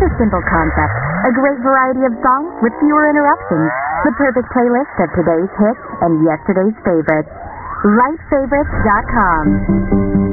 a simple concept. A great variety of songs with fewer interruptions. The perfect playlist of today's hits and yesterday's favorites. LightFavorites.com.